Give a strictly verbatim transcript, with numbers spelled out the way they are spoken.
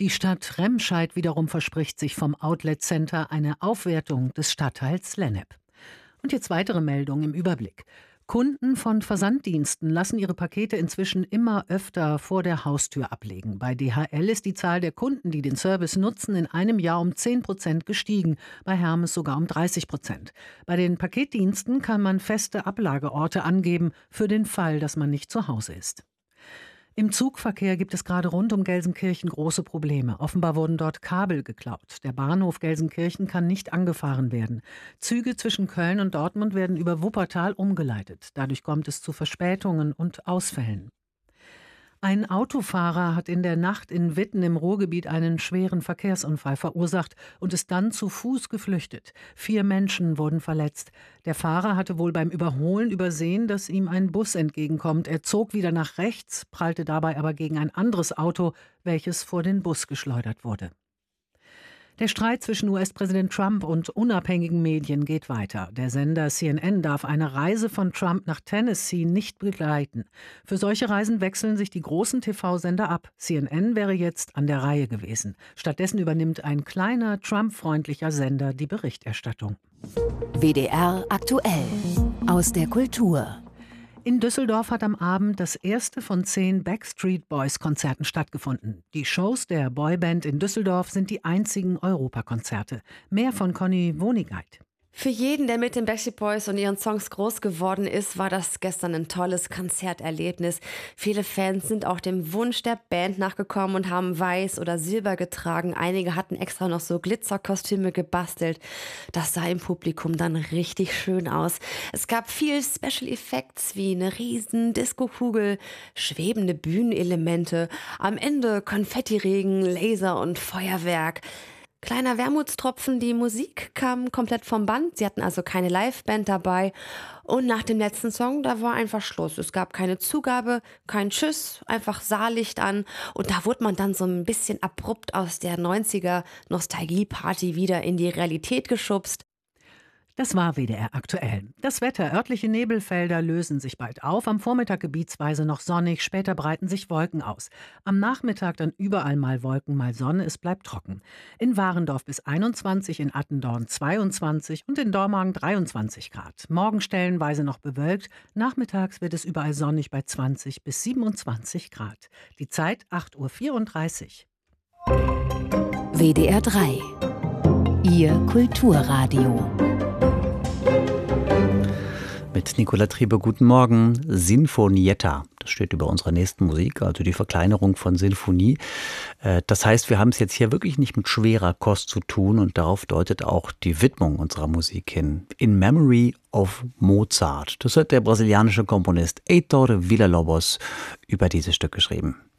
Die Stadt Remscheid wiederum verspricht sich vom Outlet Center eine Aufwertung des Stadtteils Lennep. Und jetzt weitere Meldungen im Überblick. Kunden von Versanddiensten lassen ihre Pakete inzwischen immer öfter vor der Haustür ablegen. Bei D H L ist die Zahl der Kunden, die den Service nutzen, in einem Jahr um zehn Prozent gestiegen, bei Hermes sogar um dreißig Prozent. Bei den Paketdiensten kann man feste Ablageorte angeben, für den Fall, dass man nicht zu Hause ist. Im Zugverkehr gibt es gerade rund um Gelsenkirchen große Probleme. Offenbar wurden dort Kabel geklaut. Der Bahnhof Gelsenkirchen kann nicht angefahren werden. Züge zwischen Köln und Dortmund werden über Wuppertal umgeleitet. Dadurch kommt es zu Verspätungen und Ausfällen. Ein Autofahrer hat in der Nacht in Witten im Ruhrgebiet einen schweren Verkehrsunfall verursacht und ist dann zu Fuß geflüchtet. Vier Menschen wurden verletzt. Der Fahrer hatte wohl beim Überholen übersehen, dass ihm ein Bus entgegenkommt. Er zog wieder nach rechts, prallte dabei aber gegen ein anderes Auto, welches vor den Bus geschleudert wurde. Der Streit zwischen U S-Präsident Trump und unabhängigen Medien geht weiter. Der Sender C N N darf eine Reise von Trump nach Tennessee nicht begleiten. Für solche Reisen wechseln sich die großen T V-Sender ab. C N N wäre jetzt an der Reihe gewesen. Stattdessen übernimmt ein kleiner, Trump-freundlicher Sender die Berichterstattung. W D R aktuell aus der Kultur. In Düsseldorf hat am Abend das erste von zehn Backstreet Boys-Konzerten stattgefunden. Die Shows der Boyband in Düsseldorf sind die einzigen Europakonzerte. Mehr von Conny Wonigkeit. Für jeden, der mit den Backstreet Boys und ihren Songs groß geworden ist, war das gestern ein tolles Konzerterlebnis. Viele Fans sind auch dem Wunsch der Band nachgekommen und haben weiß oder silber getragen. Einige hatten extra noch so Glitzerkostüme gebastelt. Das sah im Publikum dann richtig schön aus. Es gab viel Special Effects wie eine riesen Diskokugel, schwebende Bühnenelemente, am Ende Konfettiregen, Laser und Feuerwerk. Kleiner Wermutstropfen, die Musik kam komplett vom Band. Sie hatten also keine Liveband dabei. Und nach dem letzten Song, da war einfach Schluss. Es gab keine Zugabe, kein Tschüss, einfach Saallicht an. Und da wurde man dann so ein bisschen abrupt aus der neunziger Nostalgie-Party wieder in die Realität geschubst. Das war W D R aktuell. Das Wetter: örtliche Nebelfelder lösen sich bald auf. Am Vormittag gebietsweise noch sonnig, später breiten sich Wolken aus. Am Nachmittag dann überall mal Wolken, mal Sonne, es bleibt trocken. In Warendorf bis einundzwanzig, in Attendorn zweiundzwanzig und in Dormagen dreiundzwanzig Grad. Morgen stellenweise noch bewölkt, nachmittags wird es überall sonnig bei zwanzig bis siebenundzwanzig Grad. Die Zeit acht Uhr vierunddreißig. W D R drei. Ihr Kulturradio. Mit Nicola Triebe, guten Morgen. Sinfonietta, das steht über unserer nächsten Musik, also die Verkleinerung von Sinfonie. Das heißt, wir haben es jetzt hier wirklich nicht mit schwerer Kost zu tun und darauf deutet auch die Widmung unserer Musik hin. In Memory of Mozart. Das hat der brasilianische Komponist Heitor Villa-Lobos über dieses Stück geschrieben.